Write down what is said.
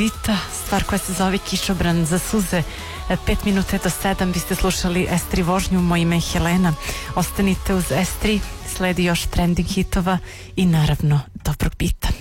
Vita, stvar koja se zove Kišobran za suze. 5 minuta do 7 vi ste slušali S3 vožnju, moje ime je Helena. Ostanite uz S3, sledi još trending hitova i naravno dobrog bita.